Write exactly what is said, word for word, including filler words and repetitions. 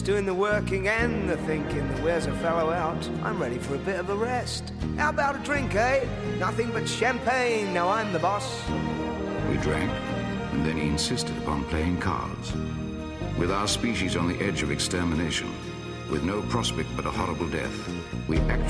boss doing the working and the thinking that wears a fellow out, I'm ready for a bit of a rest. How about a drink, eh? Nothing but champagne, now I'm the boss. We drank, and then he insisted upon playing cards. With our species on the edge of extermination, with no prospect but a horrible death, we actually